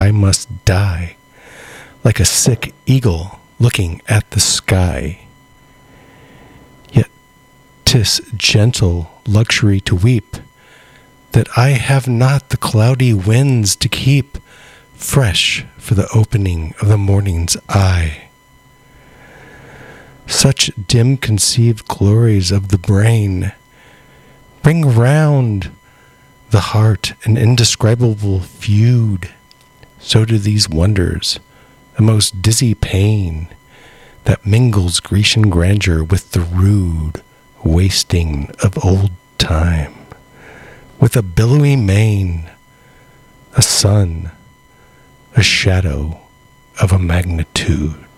I must die, like a sick eagle looking at the sky. Yet 'tis gentle luxury to weep, that I have not the cloudy winds to keep fresh for the opening of the morning's eye. Such dim-conceived glories of the brain bring round the heart an indescribable feud. So do these wonders, a most dizzy pain that mingles Grecian grandeur with the rude wasting of old time. With a billowy mane, a sun, a shadow of a magnitude.